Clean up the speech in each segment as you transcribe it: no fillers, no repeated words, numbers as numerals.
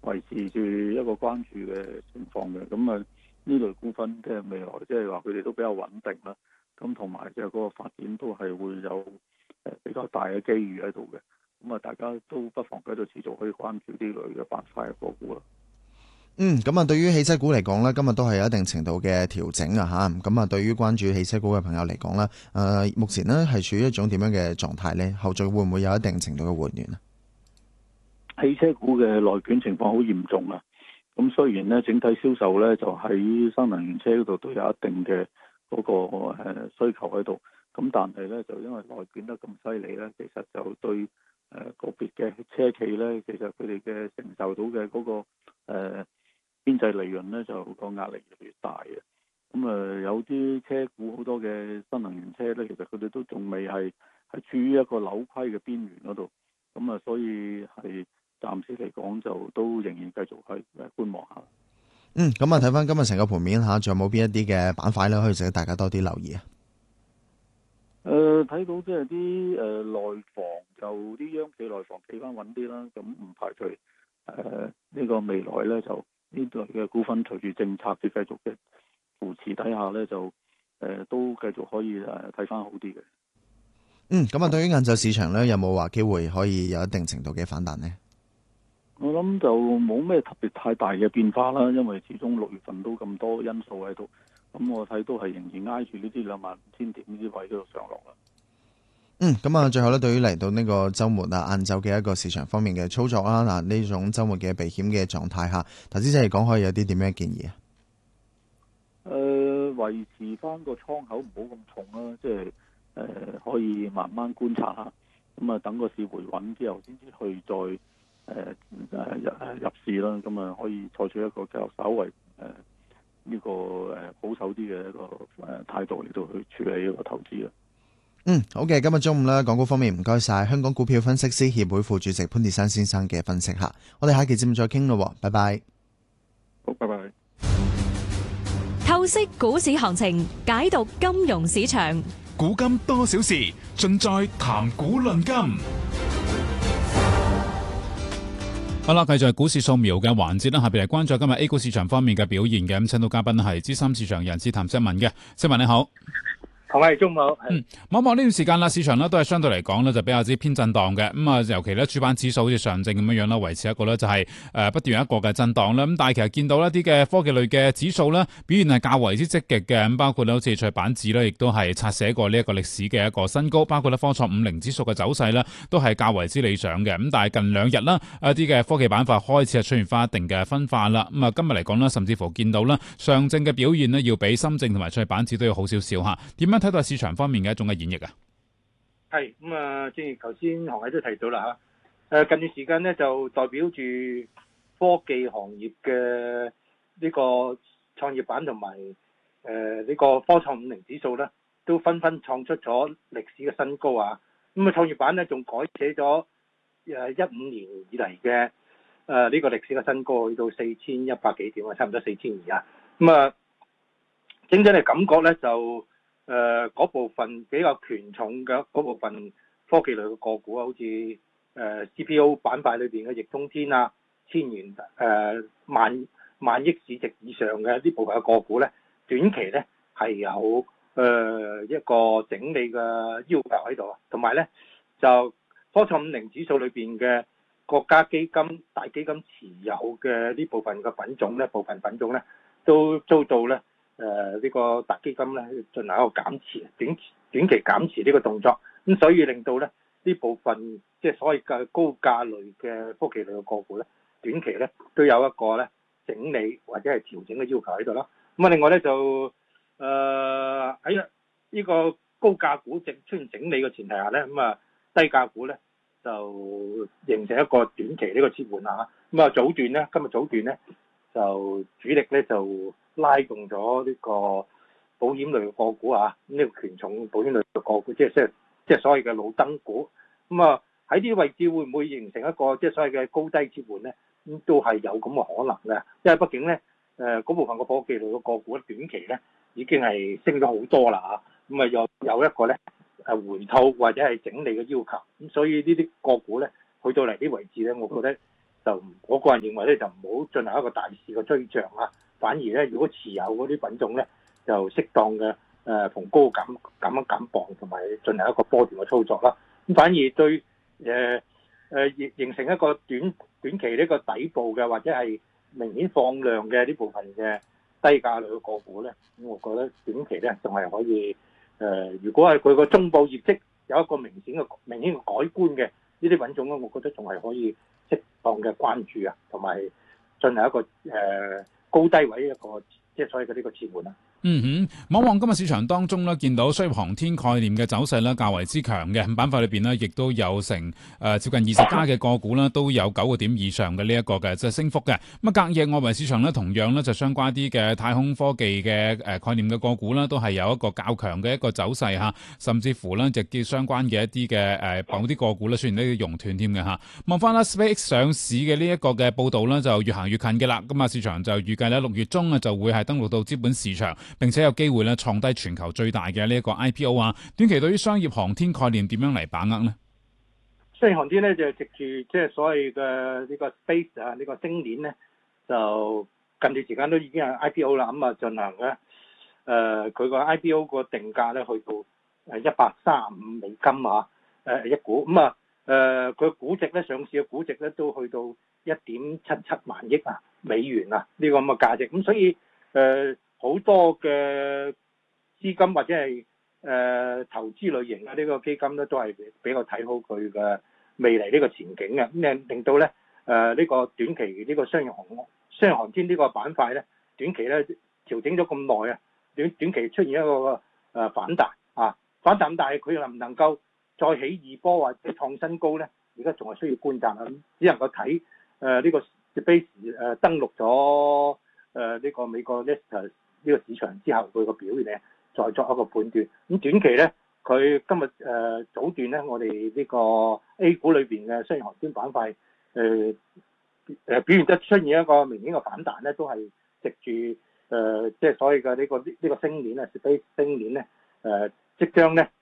維持住一個關注嘅情況嘅。咁啊呢類股份嘅未來即係話佢哋都比較穩定啦。咁同埋即係嗰個發展都係會有比較大嘅機遇喺度嘅。咁啊大家都不妨繼續持續可以關注呢類嘅板塊嘅個股啦。 咁啊，對於汽車股嚟講咧，今日都係有一定程度嘅調整啊吓。咁啊，對於關注汽車股嘅朋友嚟講咧，目前呢係處於一種點樣嘅狀態呢？後續會唔會有一定程度嘅回暖啊？ 汽車股嘅內卷情況好嚴重啊！咁雖然咧整體銷售咧就喺新能源車嗰度都有一定嘅嗰個需求喺度，咁但係咧就因為內卷得咁犀利咧，其實就對個別嘅車企咧，其實佢哋嘅承受到嘅嗰個邊際利潤咧就個壓力越嚟越大嘅。咁有啲車股好多嘅新能源車咧，其實佢哋都仲未係處於一個扭虧嘅邊緣嗰度，咁所以係暫時嚟講就都仍然繼續去觀望下。 咁啊睇翻今日成個盤面吓，仲有冇邊一啲嘅板塊咧可以值得大家多啲留意啊？ 睇到即係啲內房就啲央企內房企翻穩啲啦，咁唔排除呢個未來咧就呢類嘅股份隨住政策嘅繼續嘅扶持底下咧就都繼續可以睇翻好啲嘅。 咁啊對於晏晝市場咧有冇話機會可以有一定程度嘅反彈呢？ 我諗就冇咩特別太大嘅變化啦，因為始終6月份都咁多因素喺度，咁我睇都係仍然挨住呢啲25,000點呢啲位度上落啦。 咁啊，最後咧，對於嚟到呢個週末啊，晏晝嘅一個市場方面嘅操作啦，嗱呢種週末嘅避險嘅狀態下，投資者嚟講可以有啲點樣嘅建議啊？ 維持翻個倉口唔好咁重啦，即係可以慢慢觀察下，咁啊等個市回穩之後先至去再入市啦，咁啊可以採取一個較稍為呢個保守啲嘅一個態度嚟到去處理一個投資啦。 好嘅，今日中午咧，港股方面唔該晒香港股票分析師協會副主席潘鐵珊先生嘅分析吓，我哋下期節目再傾咯，拜拜。 好，拜拜。 透析股市行情，解讀金融市場， 古今多少事，盡在談股論金。好啦，繼續係股市掃描嘅環節啦，下邊嚟關注今日 A 股市場方面嘅表現嘅，咁請到嘉賓係資深市場人士譚碩文嘅，碩文你好。 各位中午好。 望望呢段時間啦，市場咧都係相對嚟講咧就比較之偏震盪嘅，咁啊尤其咧主板指數好似上證咁樣樣啦，維持一個咧就係不斷一個嘅震盪啦。咁但係其實見到一啲嘅科技類嘅指數咧表現係較為之積極嘅，咁包括好似創板指咧，亦都係刷寫過呢一個歷史嘅一個新高，包括咧科創50指數嘅走勢咧都係較為之理想嘅。咁但係近兩日啦，一啲嘅科技板塊開始係出現翻一定嘅分化啦。咁啊今日嚟講咧，甚至乎見到啦上證嘅表現咧要比深證同埋創板指都要好少少嚇。點樣睇到市場方面嘅一種嘅演繹啊？ 係咁啊，正如頭先何偉都提到啦嚇，近段時間咧就代表住科技行業嘅呢個創業板同埋呢個科創50指數咧，都紛紛創出咗歷史嘅新高啊！咁啊，創業板咧仲改寫咗15年以嚟嘅呢個歷史嘅新高，去到4100幾點啊，差唔多4200啊！咁啊，整體嚟感覺咧就嗰部分比較權重嘅嗰部分科技類嘅個股啊，好似CPO 板塊裏邊嘅易中天啊、千元萬億市值以上嘅呢部分嘅個股咧，短期咧係有一個整理嘅要求喺度，同埋咧就科創50指數裏邊嘅國家基金、大基金持有嘅呢部分嘅品種咧，部分品種咧都遭到咧呢個大基金咧進行一個減持，短期減持呢個動作，咁所以令到咧呢部分即係所謂嘅高價類嘅科技類嘅個股咧，短期咧都有一個咧整理或者係調整嘅要求喺度啦。咁啊，另外咧就喺呢個高價股出現整理嘅前提下咧，咁啊低價股咧就形成一個短期呢個切換啊。咁啊早段咧，今日早段咧就主力咧就拉動咗呢個保險類嘅個股啊，呢個權重保險類嘅個股，即係所謂嘅老燈股。咁啊喺呢啲位置會唔會形成一個即係所謂嘅高低切換咧？咁都係有咁嘅可能嘅，因為畢竟咧嗰部分嘅科技類嘅個股短期咧已經係升咗好多啦嚇，咁啊有一個咧回吐或者係整理嘅要求，咁所以呢啲個股咧去到嚟啲位置咧，我覺得就我個人認為咧，就唔好進行一個大肆嘅追漲啊，反而咧，如果持有嗰啲品種咧，就適當嘅逢高減一減磅，同埋進行一個波段嘅操作啦。咁反而對形成一個短期呢個底部嘅或者係明顯放量嘅呢部分嘅低價類嘅個股咧，咁我覺得短期咧仲係可以如果係佢個中報業績有一個明顯嘅改觀嘅呢啲品種咧，我覺得仲係可以適當嘅關注啊，同埋進行一個高低位一個即係所謂嘅呢個切換啦。 望望今日市場當中咧，見到商業航天概念嘅走勢咧較為之強嘅，板塊裏邊呢，亦都有成接近20家嘅個股啦，都有9個點以上嘅呢一個嘅即係升幅嘅。咁隔夜外圍市場呢，同樣呢，就相關啲嘅太空科技嘅概念嘅個股啦，都係有一個較強嘅一個走勢嚇，甚至乎呢，就叫相關嘅一啲嘅某啲個股呢，雖然呢熔斷添嘅嚇。望翻啦 SpaceX 上市嘅呢一個嘅報導呢，就越行越近嘅啦。咁啊，市場就預計咧6月中呢，就會係登陸到資本市場。並且有機會咧創低全球最大嘅呢一個 IPO 啊！短期對於商業航天概念點樣嚟把握呢？ 商業航天咧就藉住即係所謂嘅呢個 space 啊，呢個星鏈咧，就近段時間都已經係 IPO 啦，咁啊進行咧佢個 IPO 個定價咧去到135美金啊一股，咁啊佢估值咧上市嘅估值咧都去到1.77萬億啊美元啊呢個咁嘅價值，咁所以好多嘅資金或者係投資類型嘅呢個基金咧，都係比較睇好佢嘅未來呢個前景嘅，咁令到咧呢個短期呢個商業航天呢個板塊咧，短期咧調整咗咁耐啊，短期出現一個反彈啊，反彈，但係佢能唔能夠再起二波或者創新高咧？而家仲係需要觀察啊，只能夠睇呢個 Space 登陸咗呢個美國 List 呢個市場之後，佢個表現咧，再作一個判斷。咁短期咧，佢今日早段咧，我哋呢個 A 股裏邊嘅商業航天板塊表現得出現一個明顯嘅反彈咧，都係藉住即係所謂嘅呢個星鏈啊 ，Space 星鏈咧即將咧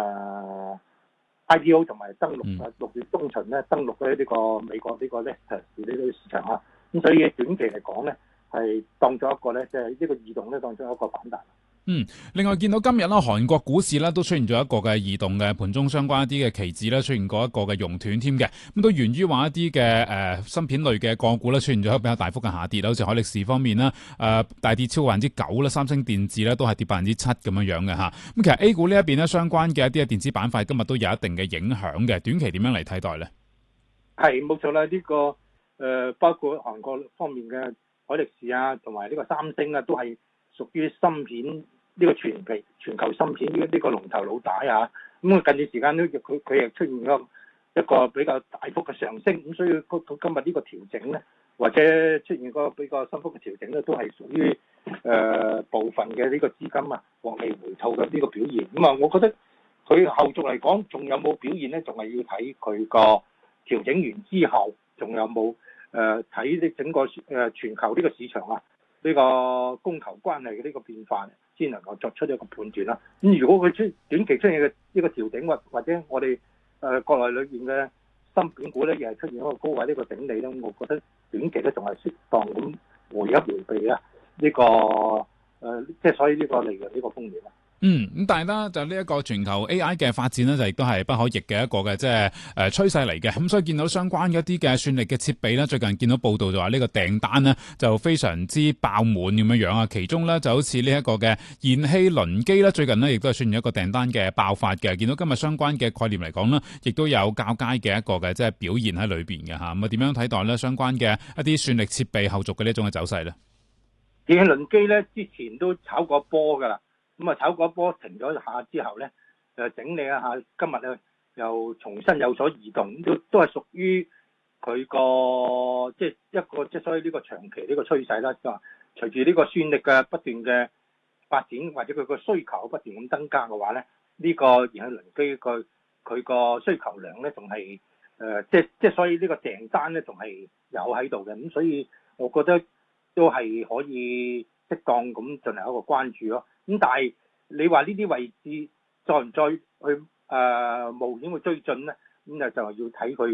IPO 同埋登陸6月中旬咧登陸咧呢個美國呢個 List 呢個市場啊。咁所以短期嚟講咧，係當咗一個咧，即係呢個異動咧，當咗一個反彈。 另外見到今日啦，韓國股市咧都出現咗一個嘅異動嘅盤中相關一啲嘅期指咧出現過一個嘅熔斷添嘅，咁都源於話一啲嘅芯片類嘅個股咧出現咗比較大幅嘅下跌，好似海力士方面啦，大跌超過9%啦，三星電子咧都係跌7%咁樣嘅嚇。咁其實 A 股呢一邊咧相關嘅一啲嘅電子板塊今日都有一定嘅影響嘅，短期點樣嚟睇待咧？係冇錯啦，呢個包括韓國方面嘅海力士啊，同埋呢個三星啊，都係屬於芯片。呢個全球芯片呢個龍頭老大啊，咁近段時間咧，佢又出現咗一個比較大幅嘅上升，咁所以佢今日呢個調整咧，或者出現個比較深幅嘅調整咧，都係屬於部分嘅呢個資金啊獲利回吐嘅呢個表現。咁啊，我覺得佢後續嚟講，仲有冇表現咧？仲係要睇佢個調整完之後，仲有冇睇呢整個全球呢個市場啊？呢個供求關係嘅呢個變化，先能夠作出一個判斷啦。咁如果佢短期出現嘅呢個調整，或者我哋國內裏邊嘅芯片股咧，又係出現一個高位呢個整理咧，我覺得短期咧仲係適當咁回一回避啊呢個即係所以呢個利潤呢個風險啦。咁但係咧就呢一個全球 AI 嘅發展咧，就亦都係不可逆嘅一個嘅即係趨勢嚟嘅。咁所以見到相關嘅一啲嘅算力嘅設備咧，最近見到報道就話呢個訂單咧就非常之爆滿咁樣啊。其中咧就好似呢一個嘅燃氣輪機咧，最近咧亦都係出現一個訂單嘅爆發嘅。見到今日相關嘅概念嚟講咧，亦都有較佳嘅一個嘅即係表現喺裏邊嘅嚇。咁啊點樣睇待咧相關嘅一啲算力設備後續嘅呢一種嘅走勢咧？燃氣輪機咧之前都炒過波㗎啦。咁啊，炒嗰波停咗下之後咧，整理一下，今日咧又重新有所移動，都係屬於佢個即係一個即係所以呢個長期呢個趨勢啦。就話隨住呢個算力嘅不斷嘅發展，或者佢個需求不斷咁增加嘅話咧，呢個燃氣輪機佢個需求量咧仲係即係所以呢個訂單咧仲係有喺度嘅。咁所以我覺得都係可以適當咁進行一個關注咯。咁但係你話呢啲位置再唔再去冒險去追進咧？咁就係要睇佢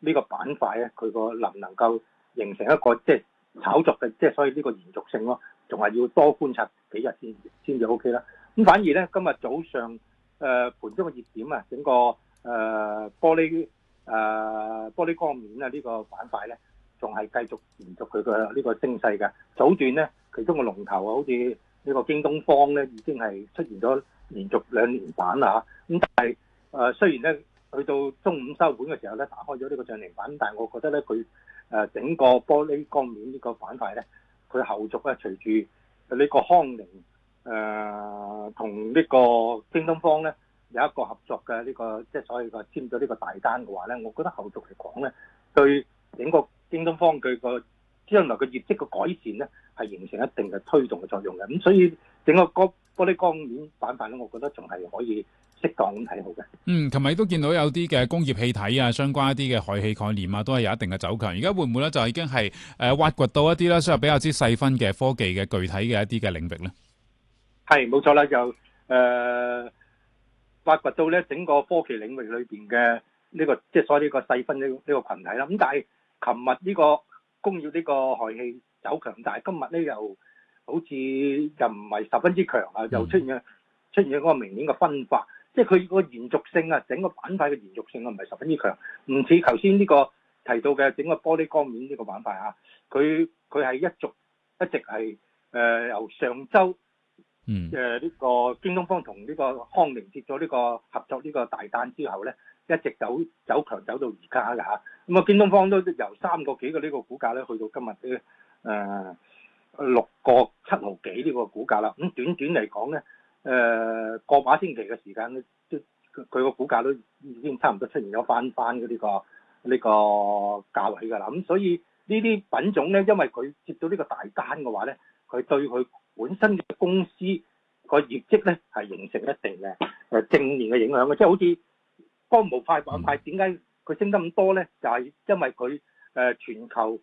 呢個板塊咧，佢個能唔能夠形成一個即係炒作嘅，即係所以呢個延續性咯，仲係要多觀察幾日先至 OK 啦。咁反而咧，今日早上盤中嘅熱點啊，整個玻璃光面啊呢個板塊咧，仲係繼續延續佢嘅呢個升勢嘅。早段咧，其中嘅龍頭啊，好似呢個京東方咧，已經係出現咗連續2連板啦嚇。咁但係雖然咧，去到中午收盤嘅時候咧，打開咗呢個漲停板，但係我覺得咧，佢整個玻璃光面呢個板塊咧，佢後續咧隨住呢個康寧同呢個京東方咧有一個合作嘅呢個，即係所謂個簽咗呢個大單嘅話咧，我覺得後續嚟講咧，對整個京東方佢個將來嘅業績嘅改善咧，係形成一定嘅推動嘅作用嘅。咁所以整個玻璃光面板塊咧，我覺得仲係可以適當咁睇好嘅。 琴日都見到有啲嘅工業氣體啊，相關一啲嘅氦氣概念啊，都係有一定嘅走強。而家會唔會咧就已經係挖掘到一啲咧，所以比較之細分嘅科技嘅具體嘅一啲嘅領域咧？係冇錯啦，就挖掘到咧整個科技領域裏邊嘅呢個即係所謂呢個細分呢個群體啦。咁但係琴日呢個工業呢個氦氣走強，但係今日咧又好似又唔係十分之強啊，又出現嗰個明顯嘅分化，即係佢個延續性啊，整個板塊嘅延續性啊唔係十分之強，唔似頭先呢個提到嘅整個玻璃光面呢個板塊啊，佢係一直係由上週呢個京東方同呢個康寧接咗呢個合作呢個大單之後咧，一直走強走到而家㗎嚇。咁啊，京東方都由3個幾嘅呢個股價咧，去到今日嘅6個7毫幾呢個股價啦。咁短嚟講咧，個把星期嘅時間咧，佢個股價都已經差唔多出現咗翻嘅呢個價位㗎啦。咁所以呢啲品種咧，因為佢接到呢個大單嘅話咧，佢對佢本身嘅公司個業績咧係形成一定嘅正面嘅影響嘅，即係好似光模塊板塊點解佢升得咁多咧？就係因為佢全球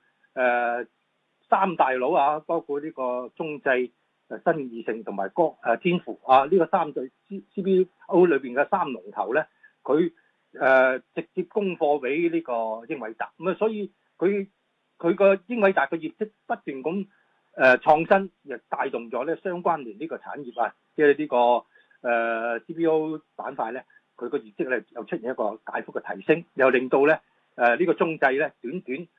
3大佬啊，包括呢個中製、新義盛同埋天符啊，呢個3對 CBO 裏邊嘅3龍頭咧，佢直接供貨俾呢個英偉達，咁啊，所以佢個英偉達嘅業績不斷咁創新，亦帶動咗咧相關聯呢個產業啊，即係呢個CBO 板塊咧，佢個業績咧又出現一個大幅嘅提升，又令到咧呢個中製咧短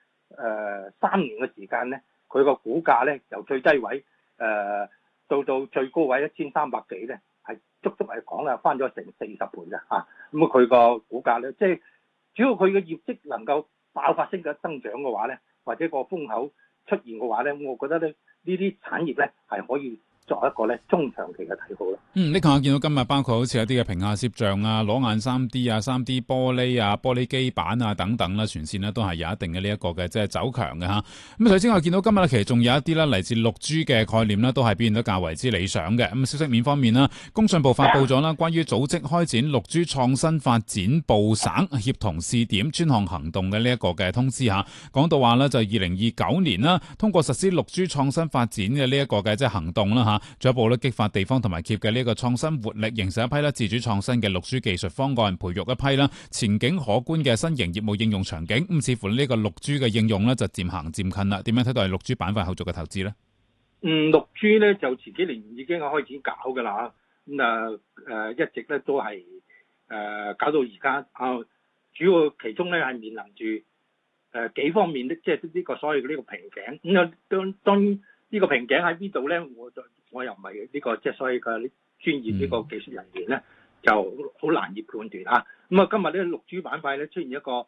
3年嘅時間咧，佢個股價咧由最低位到最高位1300幾咧，係足係講啦，翻咗成40倍嘅嚇。咁佢個股價咧，即係只要佢嘅業績能夠爆發性嘅增長嘅話咧，或者個風口出現嘅話咧，我覺得咧呢啲產業咧係可以作一個咧中長期嘅睇好啦。 你琴日見到今日包括好似有啲嘅屏下攝像啊、裸眼 3D 啊、3D 玻璃啊、玻璃基板啊等等啦，全線呢都係有一定嘅呢一個嘅即係走強嘅嚇。咁首先我見到今日其實仲有一啲咧嚟自6G 嘅概念呢都係表現得較為之理想嘅。咁消息面方面啦，工信部發布咗啦，關於組織開展6G 創新發展部省協同試點專項行動嘅呢一個嘅通知嚇，講到話呢就2029年啦，通過實施6G 創新發展嘅呢一個嘅即係行動啦嚇，進一步咧激發地方同埋企業嘅呢個創新活力，形成一批咧自主創新嘅6G 技術方案，培育一批啦前景可觀嘅新型業務應用場景。咁似乎呢個6G 嘅應用咧就漸行漸近啦。點樣睇到係6G 板塊後續嘅投資咧 ？6G 咧就前幾年已經開始搞㗎啦，咁一直咧都係搞到而家啊，主要其中咧係面臨住幾方面即係呢個所謂嘅呢個瓶頸。咁當然呢個瓶頸喺邊度咧？我又唔係呢個即係所謂嘅專業呢個技術人員咧，就好難以判斷啊。咁啊，今日呢 6G 板塊咧出現一個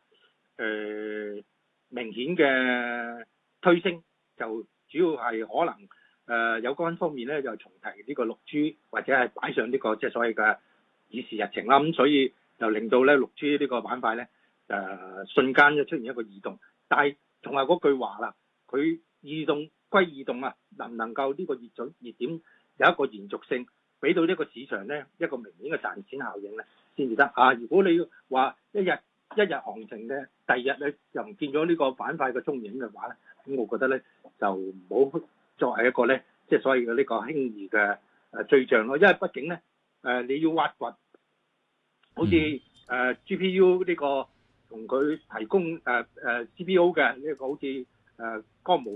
明顯嘅推升，就主要係可能有關方面咧就重提呢個6G 或者係擺上呢個即係所謂嘅議事日程啦。咁所以就令到咧 6G 呢個板塊咧瞬間就出現一個異動。但係仲係嗰句話啦，佢異動歸異動啊，能唔能夠呢個熱點有一個延續性，俾到呢個市場咧一個明顯嘅賺錢效應咧先至得啊！如果你話一日行情咧，第二日咧又唔見咗呢個板塊嘅蹤影嘅話咧，咁我覺得咧就唔好作為一個咧即係所謂嘅呢個輕易嘅對象咯，因為畢竟咧你要挖掘好似GPU呢個同佢提供CPO 嘅呢個好似江模